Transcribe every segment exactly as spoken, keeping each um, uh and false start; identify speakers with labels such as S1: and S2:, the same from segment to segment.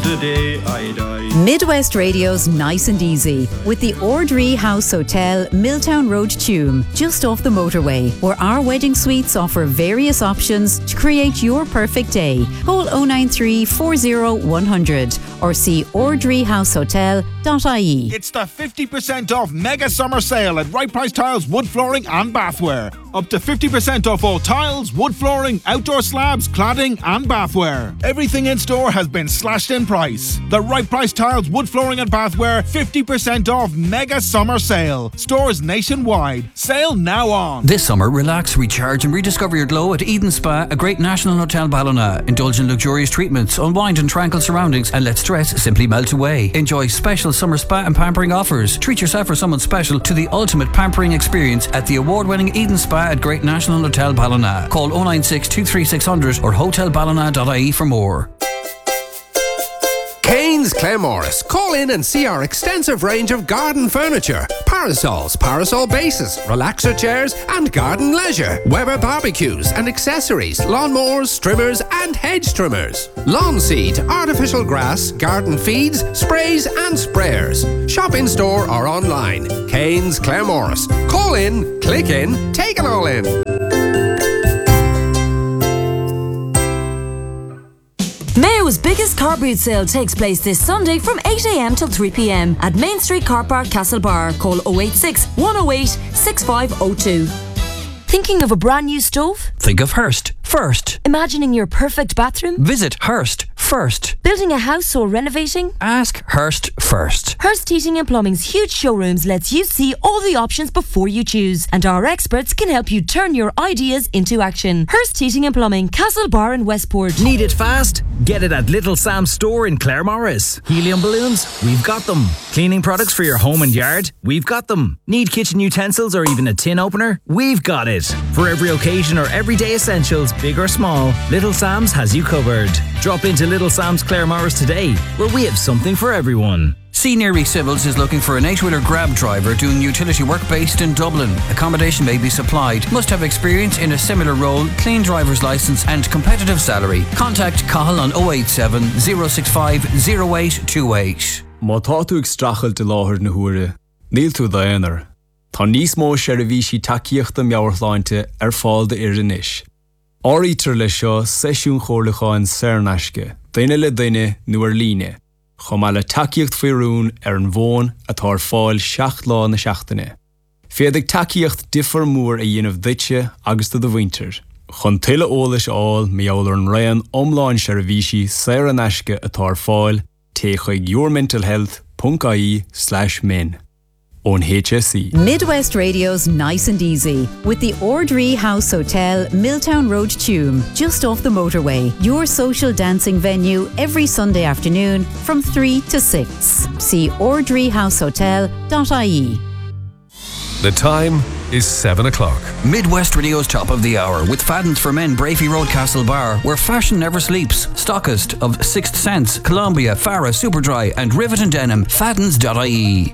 S1: today I die.
S2: Midwest Radio's Nice and Easy with the Ordree House Hotel, Milltown Road, Tuam, just off the motorway, where our wedding suites offer various options to create your perfect day. Call oh nine three, four oh, one hundred or see ordree house hotel dot I E.
S3: It's the fifty percent off mega summer sale at Right Price Tiles, wood flooring and bathware. Up to fifty percent off all tiles, wood flooring, outdoor slabs, cladding and bathware. Everything in store has been slashed in price. The Right Price Tiles, wood flooring and bathware fifty percent off mega summer sale. Stores nationwide. Sale now on.
S4: This summer, relax, recharge and rediscover your glow at Eden Spa, a great national hotel Ballina. Indulge in luxurious treatments, unwind in tranquil surroundings and let stress simply melt away. Enjoy special summer spa and pampering offers. Treat yourself or someone special to the ultimate pampering experience at the award-winning Eden Spa at Great National Hotel Ballina. Call oh nine six, two three six hundred or hotel ballina dot I E for more.
S5: Kane's Claremorris. Call in and see our extensive range of garden furniture, parasols, parasol bases, relaxer chairs and garden leisure, Weber barbecues and accessories, lawnmowers, trimmers and hedge trimmers, lawn seed, artificial grass, garden feeds, sprays and sprayers. Shop in store or online. Kane's Claremorris. Call in, click in, take it all in.
S6: Mayo's biggest car boot sale takes place this Sunday from eight a m till three p m at Main Street Car Park, Castlebar. Call oh eight six, one oh eight, six five oh two. Thinking of a brand new stove?
S4: Think of Hearst first.
S6: Imagining your perfect bathroom?
S4: Visit Hearst first.
S6: Building a house or renovating?
S4: Ask Hearst first.
S6: Hearst Heating and Plumbing's huge showrooms lets you see all the options before you choose, and our experts can help you turn your ideas into action. Hearst Heating and Plumbing, Castlebar and Westport.
S7: Need it fast? Get it at Little Sam's store in Claremorris. Helium balloons? We've got them. Cleaning products for your home and yard? We've got them. Need kitchen utensils or even a tin opener? We've got it. For every occasion or everyday essentials, big or small, Little Sam's has you covered. Drop into Little Sam's Claremorris today, where we have something for everyone.
S4: C. Neary Civils is looking for an eight-wheeler grab driver doing utility work based in Dublin. Accommodation may be supplied. Must have experience in a similar role, clean driver's licence and competitive salary. Contact Cahill on oh eight seven, oh six five, oh eight two eight.
S8: Má tá tú ag strachel de láthir na huaire, níl tú daonar. Tá níos mó seirbhísí takeíochta meabhartháinte ar fáil de iris. Áirítear le seo seisiún chomhlacháin Saornasca, daine le daine nuair líne. Chomá le takeíocht faoirún ar an bhón atá ar fáil seacht lá na seachtaine. Féadigh takeíocht differ mór a dhéanamh duite agus do do bhaintear. Chun tuile eolais áil meabhair an raon omláin seirbhísí Saornasca atá ar fáil té chuig yourmentalhealth.ie slash min. On H S E.
S2: Midwest Radio's Nice and Easy with the Ordree House Hotel, Milltown Road, Tuam, just off the motorway. Your social dancing venue every Sunday afternoon from three to six. See ordree house hotel dot I E.
S9: The time is seven o'clock.
S4: Midwest Radio's top of the hour with Faddens for Men, Brafey Road, Castlebar, where fashion never sleeps. Stockist of Sixth Sense, Columbia, Farah, Superdry and Rivet and Denim. Faddens dot I E.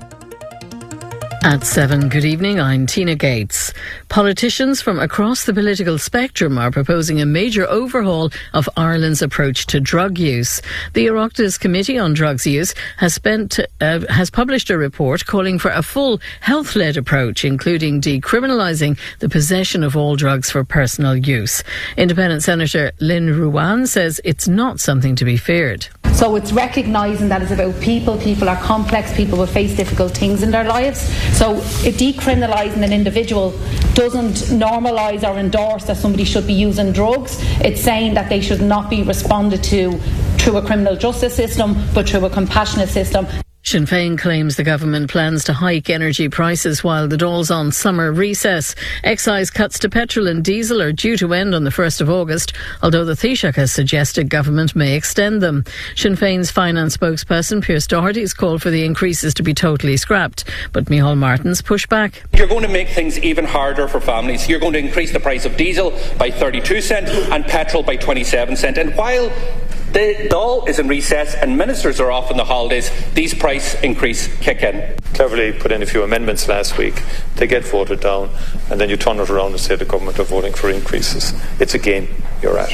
S10: At seven, good evening, I'm Tina Gates. Politicians from across the political spectrum are proposing a major overhaul of Ireland's approach to drug use. The Oireachtas Committee on Drugs Use has spent uh, has published a report calling for a full health-led approach, including decriminalising the possession of all drugs for personal use. Independent Senator Lynn Ruane says it's not something to be feared.
S11: So it's recognising that it's about people. People are complex. People will face difficult things in their lives. So it decriminalising an individual doesn't normalise or endorse that somebody should be using drugs. It's saying that they should not be responded to through a criminal justice system, but through a compassionate system.
S10: Sinn Féin claims the government plans to hike energy prices while the Dáil's on summer recess. Excise cuts to petrol and diesel are due to end on the first of August, although the Taoiseach has suggested government may extend them. Sinn Féin's finance spokesperson Pearse Doherty has called for the increases to be totally scrapped, but Micheál Martin's pushed back.
S12: You're going to make things even harder for families. You're going to increase the price of diesel by thirty-two cent and petrol by twenty-seven cent. And while the Dáil is in recess and ministers are off on the holidays, these price increase kick in.
S13: Cleverly put in a few amendments last week. They get voted down, and then you turn it around and say the government are voting for increases. It's a game you're at.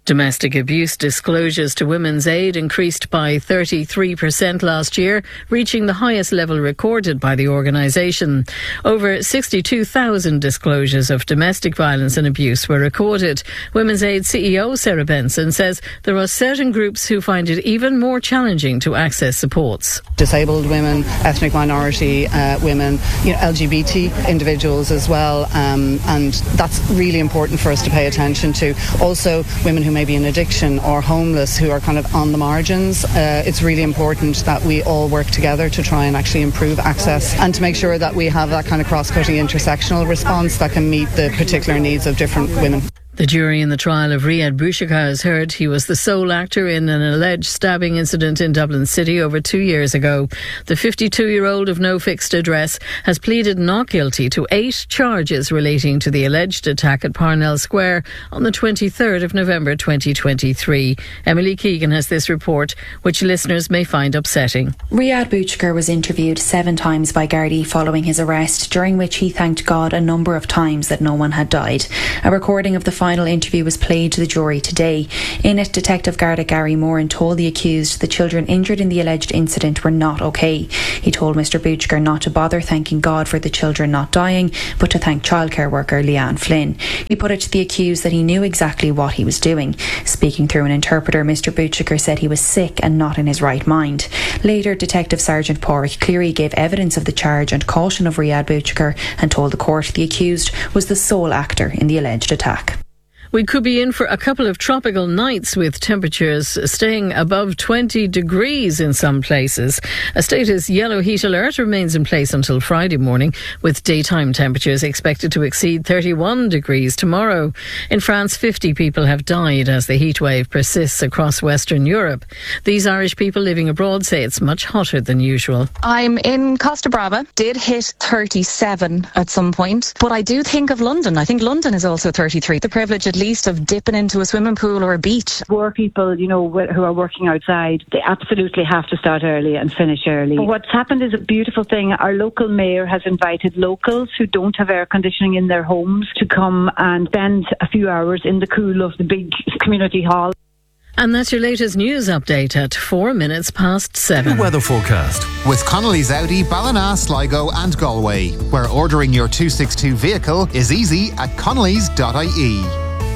S10: Domestic abuse disclosures to Women's Aid increased by thirty-three percent last year, reaching the highest level recorded by the organisation. Over sixty-two thousand disclosures of domestic violence and abuse were recorded. Women's Aid C E O Sarah Benson says there are certain groups who find it even more challenging to access supports.
S1: Disabled women, ethnic minority uh, women, you know, L G B T individuals as well, um, and that's really important for us to pay attention to. Also, women who may be in addiction or homeless who are kind of on the margins. Uh, it's really important that we all work together to try and actually improve access and to make sure that we have that kind of cross-cutting intersectional response that can meet the particular needs of different women.
S10: The jury in the trial of Riyad Bouchakar has heard he was the sole actor in an alleged stabbing incident in Dublin City over two years ago. The fifty-two-year-old of no fixed address has pleaded not guilty to eight charges relating to the alleged attack at Parnell Square on the twenty-third of November twenty twenty-three. Emily Keegan has this report, which listeners may find upsetting.
S14: Riyad Bouchakar was interviewed seven times by Gardaí following his arrest, during which he thanked God a number of times that no one had died. A recording of the final interview was played to the jury today. In it, Detective Garda Gary Moran told the accused the children injured in the alleged incident were not okay. He told Mister Bouchakar not to bother thanking God for the children not dying, but to thank childcare worker Leanne Flynn. He put it to the accused that he knew exactly what he was doing. Speaking through an interpreter, Mister Bouchakar said he was sick and not in his right mind. Later, Detective Sergeant Pádraig Cleary gave evidence of the charge and caution of Riyad Bouchakar and told the court the accused was the sole actor in the alleged attack.
S10: We could be in for a couple of tropical nights with temperatures staying above twenty degrees in some places. A status yellow heat alert remains in place until Friday morning, with daytime temperatures expected to exceed thirty-one degrees tomorrow. In France, fifty people have died as the heat wave persists across Western Europe. These Irish people living abroad say it's much hotter than usual.
S15: I'm in Costa Brava, did hit thirty-seven at some point, but I do think of London. I think London is also thirty-three. The privilege at least of dipping into a swimming pool or a beach.
S16: Poor people, you know, who are working outside, they absolutely have to start early and finish early. But what's happened is a beautiful thing. Our local mayor has invited locals who don't have air conditioning in their homes to come and spend a few hours in the cool of the big community hall.
S10: And that's your latest news update at four minutes past seven.
S17: The weather forecast with Connolly's Audi, Ballina, Sligo and Galway, where ordering your two sixty-two vehicle is easy at connellys dot I E.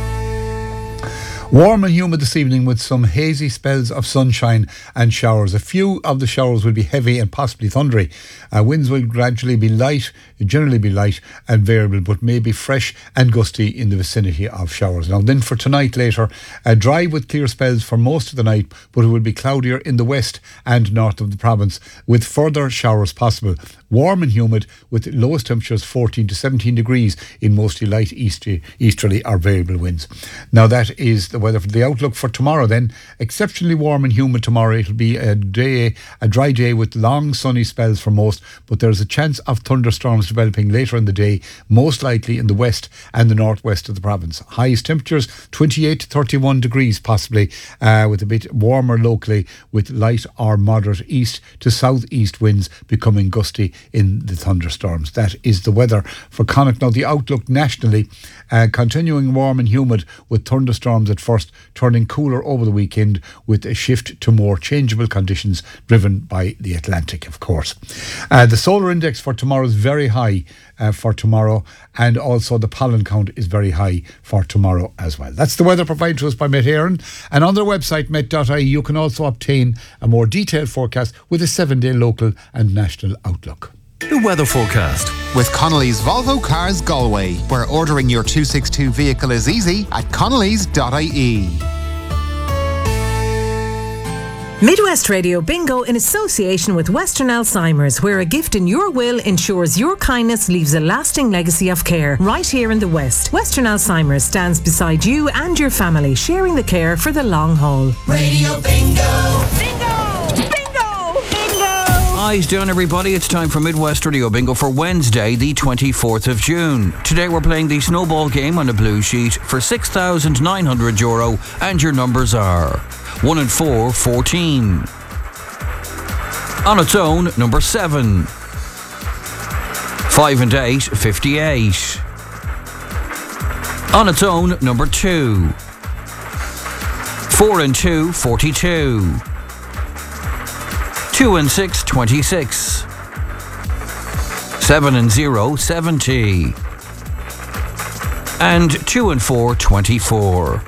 S18: Warm and humid this evening with some hazy spells of sunshine and showers. A few of the showers will be heavy and possibly thundery. Uh, winds will gradually be light, generally be light and variable, but may be fresh and gusty in the vicinity of showers. Now then for tonight later, uh, dry with clear spells for most of the night, but it will be cloudier in the west and north of the province, with further showers possible. Warm and humid with lowest temperatures fourteen to seventeen degrees in mostly light easterly, easterly or variable winds. Now that is the weather for the outlook for tomorrow then. Exceptionally warm and humid tomorrow. It'll be a day, a dry day with long sunny spells for most, but there's a chance of thunderstorms developing later in the day, most likely in the west and the northwest of the province. Highest temperatures twenty-eight to thirty-one degrees possibly, uh, with a bit warmer locally, with light or moderate east to southeast winds becoming gusty in the thunderstorms. That is the weather for Connacht. Now the outlook nationally, uh, continuing warm and humid with thunderstorms at first, turning cooler over the weekend with a shift to more changeable conditions driven by the Atlantic, of course. Uh, the solar index for tomorrow is very high uh, for tomorrow, and also the pollen count is very high for tomorrow as well. That's the weather provided to us by Met Éireann, and on their website met dot I E you can also obtain a more detailed forecast with a seven-day local and national outlook.
S17: The weather forecast with Connolly's Volvo Cars Galway, where ordering your two sixty-two vehicle is easy at connellys dot I E.
S19: Midwest Radio Bingo in association with Western Alzheimer's, where a gift in your will ensures your kindness leaves a lasting legacy of care right here in the West. Western Alzheimer's stands beside you and your family, sharing the care for the long haul.
S20: Radio Bingo! Bingo!
S4: Bingo! Eyes down, everybody. It's time for Midwest Radio Bingo for Wednesday, the twenty-fourth of June. Today we're playing the snowball game on a blue sheet for six thousand nine hundred euro, and your numbers are one and four, fourteen. On its own, number seven. five and eight, fifty-eight. On its own, number two. Four and two, forty-two. Two and six, twenty-six. Seven and zero, seventy. And two and four, twenty-four.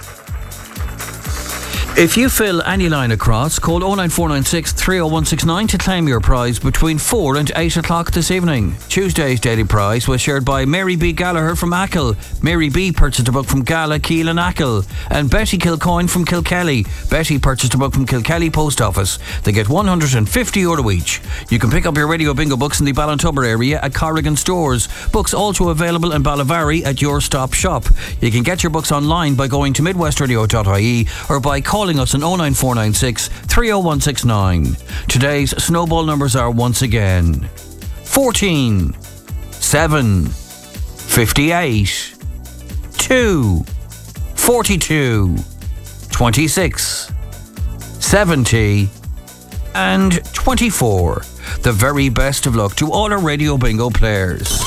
S4: If you fill any line across, call oh nine four nine six, three oh one six nine to claim your prize between four and eight o'clock this evening. Tuesday's daily prize was shared by Mary B. Gallagher from Achill. Mary B. purchased a book from Gala, Keele and Achill. And Betty Kilcoyne from Kilkelly. Betty purchased a book from Kilkelly Post Office. They get one hundred fifty euro each. You can pick up your Radio Bingo books in the Ballintubber area at Corrigan Stores. Books also available in Ballavary at Your Stop Shop. You can get your books online by going to midwest radio dot I E or by calling us on oh nine four nine six, three oh one six nine. Today's snowball numbers are once again fourteen, seven, fifty-eight, two, forty-two, twenty-six, seventy and twenty-four. The very best of luck to all our Radio Bingo players.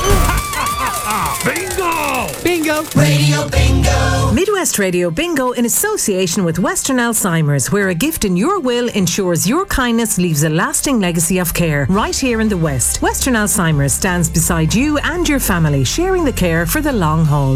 S20: Bingo!
S19: Bingo!
S20: Radio Bingo!
S19: Midwest Radio Bingo in association with Western Alzheimer's, where a gift in your will ensures your kindness leaves a lasting legacy of care right here in the West. Western Alzheimer's stands beside you and your family, sharing the care for the long haul.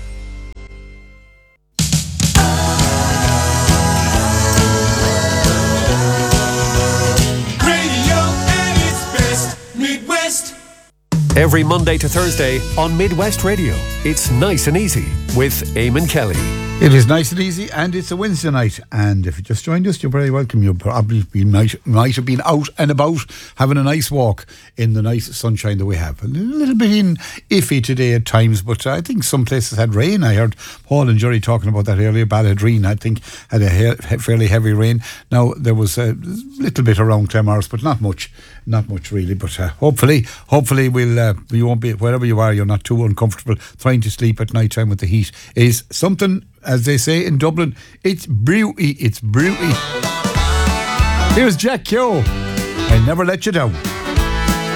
S9: Every Monday to Thursday on Midwest Radio, it's Nice and Easy with Eamon Kelly.
S18: It is nice and easy, and it's a Wednesday night. And if you just joined us, you're very welcome. You probably been, might, might have been out and about having a nice walk in the nice sunshine that we have. A little bit in iffy today at times, but I think some places had rain. I heard Paul and Jerry talking about that earlier. Balladreen, I think, had a he- fairly heavy rain. Now, there was a little bit around Claremorris, but not much. Not much really, but uh, hopefully, hopefully we'll uh, you won't be, wherever you are, you're not too uncomfortable trying to sleep at night time with the heat. Is something, as they say in Dublin, it's brewty, it's brewty. Here's Jack Keogh. I'll never let you down.